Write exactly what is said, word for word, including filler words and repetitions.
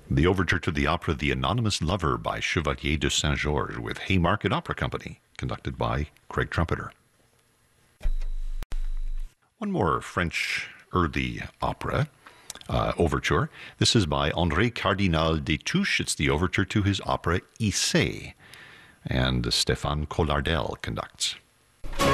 The overture to the opera The Anonymous Lover by Chevalier de Saint-Georges with Haymarket Opera Company, conducted by Craig Trumpeter. One more French early opera uh, overture. This is by André Cardinal Destouches. It's the overture to his opera Issei, and Stéphane Collardel conducts.